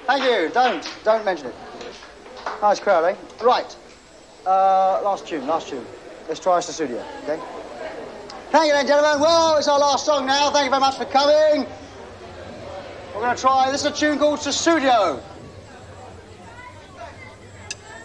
Thank you. Don't mention it. Nice crowd, eh? Right. Last tune. Let's try Sussudio, okay? Thank you then, gentlemen. Well, it's our last song now. Thank you very much for coming. We're going to try... This is a tune called Sussudio.